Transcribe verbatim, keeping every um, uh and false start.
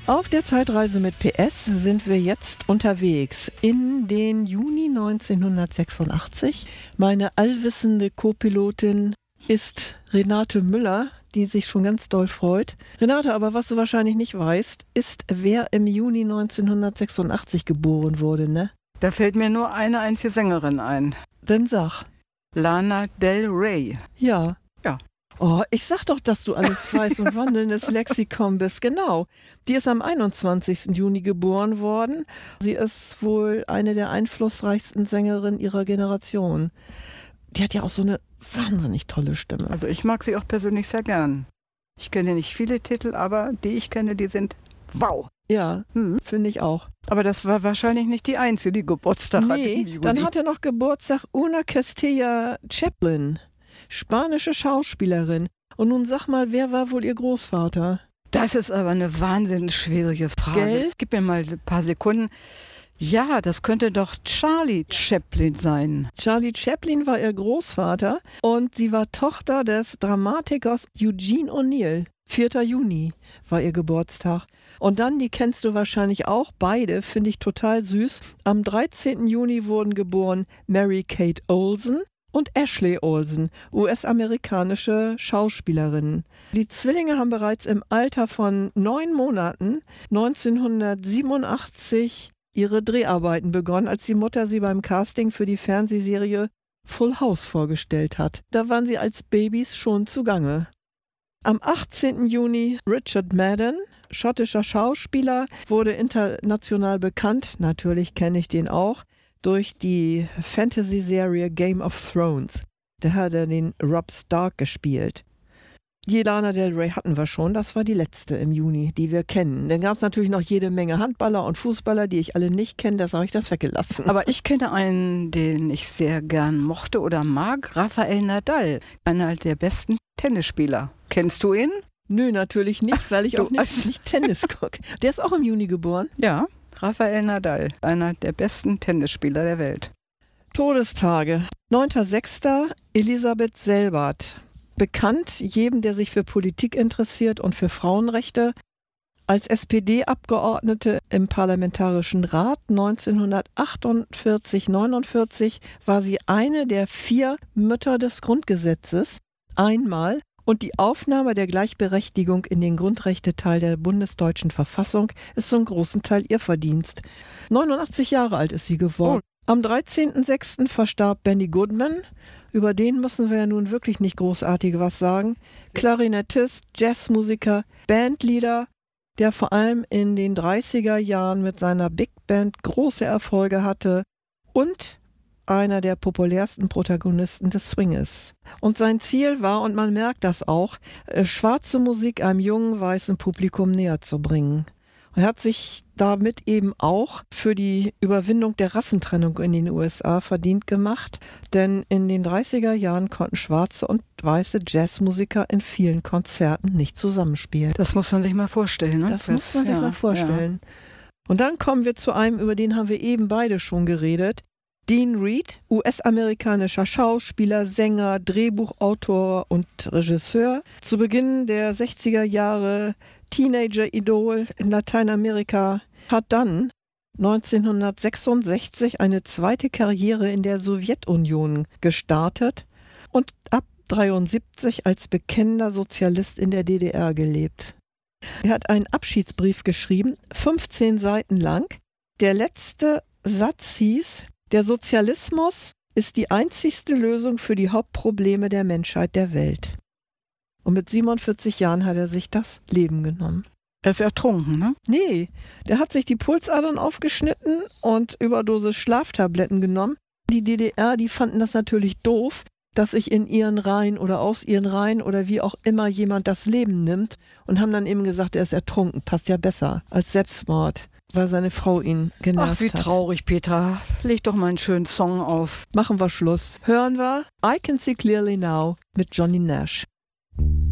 Auf der Zeitreise mit P S sind wir jetzt unterwegs in den Juni neunzehnhundertsechsundachtzig. Meine allwissende Co-Pilotin ist Renate Müller, die sich schon ganz doll freut. Renate, aber was du wahrscheinlich nicht weißt, ist, wer im Juni neunzehnhundertsechsundachtzig geboren wurde, ne? Da fällt mir nur eine einzige Sängerin ein. Dann sag. Lana Del Rey. Ja. Ja. Oh, ich sag doch, dass du alles weißt und wandelndes Lexikon bist. Genau. Die ist am einundzwanzigsten Juni geboren worden. Sie ist wohl eine der einflussreichsten Sängerinnen ihrer Generation. Die hat ja auch so eine wahnsinnig tolle Stimme. Also ich mag sie auch persönlich sehr gern. Ich kenne nicht viele Titel, aber die ich kenne, die sind wow. Ja, hm, finde ich auch. Aber das war wahrscheinlich nicht die einzige, die Geburtstag nee, hatte im Juni. Dann hatte noch Geburtstag Una Castilla Chaplin, spanische Schauspielerin. Und nun sag mal, wer war wohl ihr Großvater? Das ist aber eine wahnsinnig schwierige Frage. Gell? Gib mir mal ein paar Sekunden. Ja, das könnte doch Charlie Chaplin sein. Charlie Chaplin war ihr Großvater und sie war Tochter des Dramatikers Eugene O'Neill. vierter Juni war ihr Geburtstag. Und dann, die kennst du wahrscheinlich auch, beide, finde ich total süß. Am dreizehnten Juni wurden geboren Mary Kate Olsen und Ashley Olsen, U S-amerikanische Schauspielerinnen. Die Zwillinge haben bereits im Alter von neun Monaten neunzehnhundertsiebenundachtzig ihre Dreharbeiten begonnen, als die Mutter sie beim Casting für die Fernsehserie Full House vorgestellt hat. Da waren sie als Babys schon zugange. Am achtzehnten Juni Richard Madden, schottischer Schauspieler, wurde international bekannt, natürlich kenne ich den auch, durch die Fantasy-Serie Game of Thrones. Da hat er den Robb Stark gespielt. Die Lana Del Rey hatten wir schon, das war die letzte im Juni, die wir kennen. Dann gab es natürlich noch jede Menge Handballer und Fußballer, die ich alle nicht kenne, da habe ich das weggelassen. Aber ich kenne einen, den ich sehr gern mochte oder mag, Rafael Nadal, einer der besten Tennisspieler. Kennst du ihn? Nö, natürlich nicht, weil ich auch nicht, nicht Tennis gucke. Der ist auch im Juni geboren? Ja, Rafael Nadal, einer der besten Tennisspieler der Welt. Todestage. neunter sechster Elisabeth Selbert. Bekannt jedem, der sich für Politik interessiert und für Frauenrechte. Als S P D-Abgeordnete im Parlamentarischen Rat neunzehnhundertachtundvierzig neunundvierzig war sie eine der vier Mütter des Grundgesetzes. Einmal. Und die Aufnahme der Gleichberechtigung in den Grundrechteteil der bundesdeutschen Verfassung ist zum großen Teil ihr Verdienst. neunundachtzig Jahre alt ist sie geworden. Oh. Am dreizehnten sechsten verstarb Benny Goodman. Über den müssen wir ja nun wirklich nicht großartig was sagen. Klarinettist, Jazzmusiker, Bandleader, der vor allem in den dreißiger Jahren mit seiner Big Band große Erfolge hatte und einer der populärsten Protagonisten des Swing ist. Und sein Ziel war, und man merkt das auch, schwarze Musik einem jungen weißen Publikum näher zu bringen. Er hat sich damit eben auch für die Überwindung der Rassentrennung in den U S A verdient gemacht, denn in den dreißiger Jahren konnten schwarze und weiße Jazzmusiker in vielen Konzerten nicht zusammenspielen. Das muss man sich mal vorstellen, ne? Das, das muss man sich ja, mal vorstellen. Ja. Und dann kommen wir zu einem, über den haben wir eben beide schon geredet. Dean Reed, U S-amerikanischer Schauspieler, Sänger, Drehbuchautor und Regisseur. Zu Beginn der sechziger Jahre Teenager-Idol in Lateinamerika, hat dann neunzehnhundertsechsundsechzig eine zweite Karriere in der Sowjetunion gestartet und ab dreiundsiebzig als bekennender Sozialist in der D D R gelebt. Er hat einen Abschiedsbrief geschrieben, fünfzehn Seiten lang. Der letzte Satz hieß: Der Sozialismus ist die einzigste Lösung für die Hauptprobleme der Menschheit der Welt. Und mit siebenundvierzig Jahren hat er sich das Leben genommen. Er ist ertrunken, ne? Nee, der hat sich die Pulsadern aufgeschnitten und Überdosis Schlaftabletten genommen. Die D D R, die fanden das natürlich doof, dass sich in ihren Reihen oder aus ihren Reihen oder wie auch immer jemand das Leben nimmt und haben dann eben gesagt, er ist ertrunken. Passt ja besser als Selbstmord, weil seine Frau ihn genervt hat. Ach, wie traurig, Petra. Leg doch mal einen schönen Song auf. Machen wir Schluss. Hören wir I Can See Clearly Now mit Johnny Nash.